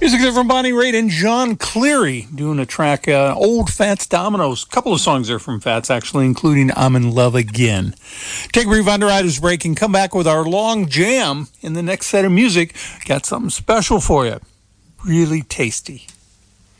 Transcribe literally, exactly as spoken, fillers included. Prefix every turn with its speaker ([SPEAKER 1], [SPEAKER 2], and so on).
[SPEAKER 1] Music there from Bonnie Raitt and John Cleary doing a track, uh, Old Fats Dominoes. A couple of songs there from Fats, actually, including I'm in Love Again. Take a brief underwriter's break and come back with our long jam in the next set of music. Got something special for you. Really tasty.